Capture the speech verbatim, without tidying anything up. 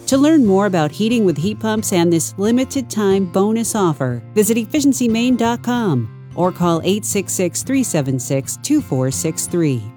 To learn more about heating with heat pumps and this limited time bonus offer, visit efficiency maine dot com or call eight six six, three seven six, two four six three.